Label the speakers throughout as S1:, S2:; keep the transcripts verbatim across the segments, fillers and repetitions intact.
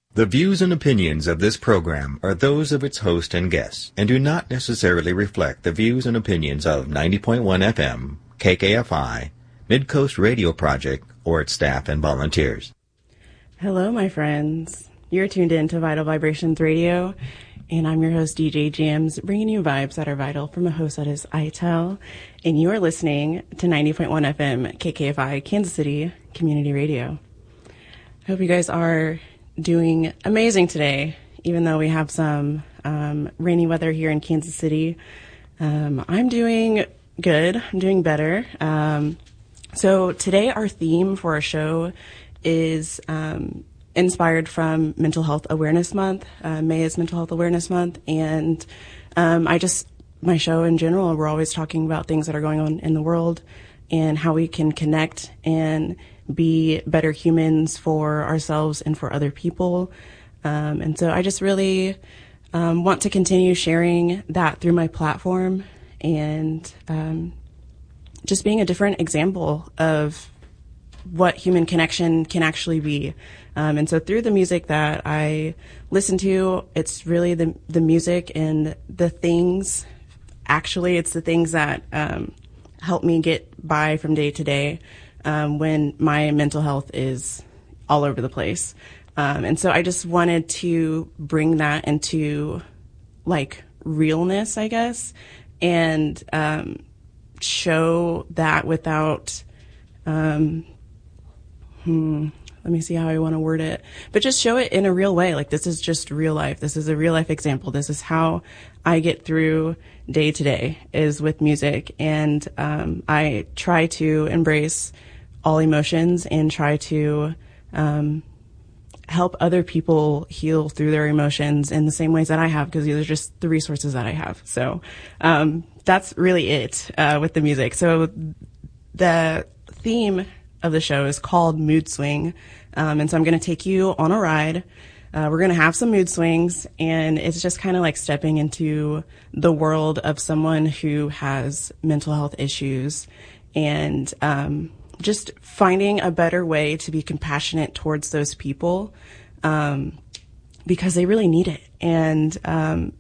S1: The views and opinions of this program are those of its host and guests and do not necessarily reflect the views and opinions of ninety point one F M, K K F I, Midcoast Radio Project, or its staff and volunteers.
S2: Hello, my friends. You're tuned in to Vital Vibrations Radio, and I'm your host, D J Jams, bringing you vibes that are vital from a host that is ITEL, and you are listening to ninety point one F M, K K F I, Kansas City Community Radio. I hope you guys are doing amazing today, even though we have some um, rainy weather here in Kansas City. Um, I'm doing good. I'm doing better. Um, so today our theme for our show is um, inspired from Mental Health Awareness Month. Uh, May is Mental Health Awareness Month, and um, I just, my show in general, we're always talking about things that are going on in the world and how we can connect and be better humans for ourselves and for other people. Um, and so I just really um, want to continue sharing that through my platform and um, just being a different example of what human connection can actually be. Um, and so through the music that I listen to, it's really the the music and the things, actually it's the things that um, help me get by from day to day. Um, when my mental health is all over the place. Um, and so I just wanted to bring that into like realness, I guess, and um, show that without, um, hmm, let me see how I want to word it, but just show it in a real way. Like, this is just real life. This is a real life example. This is how I get through day to day, is with music. And um, I try to embrace all emotions and try to um, help other people heal through their emotions in the same ways that I have, because these are just the resources that I have. So um, that's really it uh, with the music. So the theme of the show is called Mood Swing. Um, and so I'm going to take you on a ride. Uh, we're going to have some mood swings, and it's just kind of like stepping into the world of someone who has mental health issues, and um, just finding a better way to be compassionate towards those people, um, because they really need it. And um,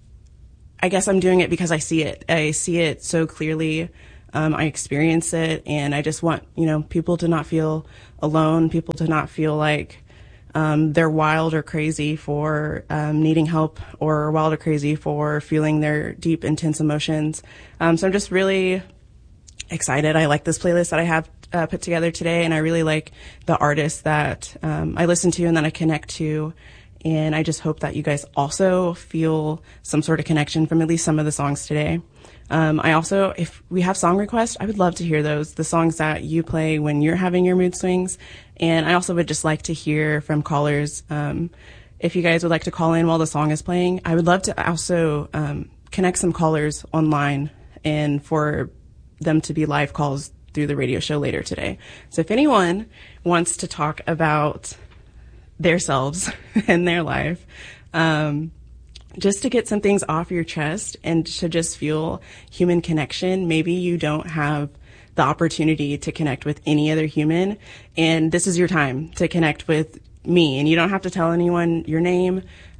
S2: I guess I'm doing it because I see it. I see it so clearly. Um, I experience it, and I just want, you know, people to not feel alone, people to not feel like um, they're wild or crazy for um, needing help, or wild or crazy for feeling their deep, intense emotions. Um, so I'm just really excited. I like this playlist that I have uh, put together today, and I really like the artists that um, I listen to and that I connect to. And I just hope that you guys also feel some sort of connection from at least some of the songs today. Um, I also, if we have song requests, I would love to hear those, the songs that you play when you're having your mood swings. And I also would just like to hear from callers. Um, if you guys would like to call in while the song is playing, I would love to also um, connect some callers online and for them to be live calls through the radio show later today. So if anyone wants to talk about their selves and their life, um, just to get some things off your chest and to just feel human connection. Maybe you don't have the opportunity to connect with any other human, and this is your time to connect with me. And you don't have to tell anyone your name.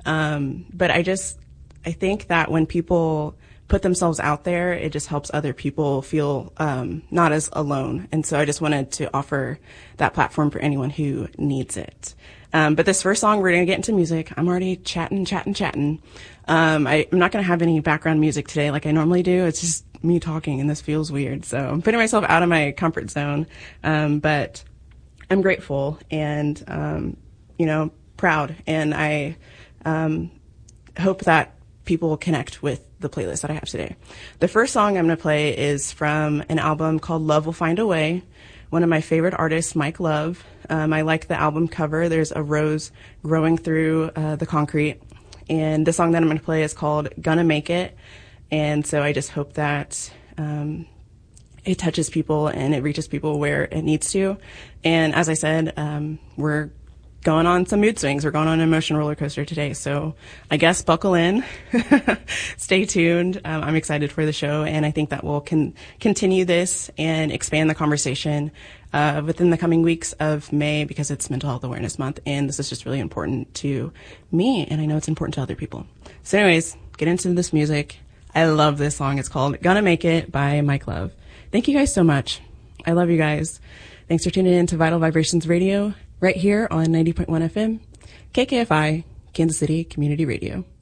S2: Um, but I just, I think that when people put themselves out there, it just helps other people feel um, not as alone. And so I just wanted to offer that platform for anyone who needs it. Um, but this first song, we're going to get into music. I'm already chatting, chatting, chatting. Um, I, I'm not going to have any background music today like I normally do. It's just me talking, and this feels weird. So I'm putting myself out of my comfort zone. Um, but I'm grateful and, um, you know, proud. And I um, hope that people will connect with the playlist that I have today. The first song I'm going to play is from an album called Love Will Find a Way. One of my favorite artists, Mike Love. Um, I like the album cover. There's a rose growing through uh, the concrete. And the song that I'm going to play is called Gonna Make It. And so I just hope that um, it touches people and it reaches people where it needs to. And as I said, um, we're going on some mood swings. We're going on an emotion roller coaster today. So I guess buckle in, stay tuned. Um, I'm excited for the show, and I think that we'll con- continue this and expand the conversation uh, within the coming weeks of May because it's Mental Health Awareness Month, and this is just really important to me, and I know it's important to other people. So anyways, get into this music. I love this song. It's called Gonna Make It by Mike Love. Thank you guys so much. I love you guys. Thanks for tuning in to Vital Vibrations Radio right here on ninety point one F M, K K F I, Kansas City Community Radio.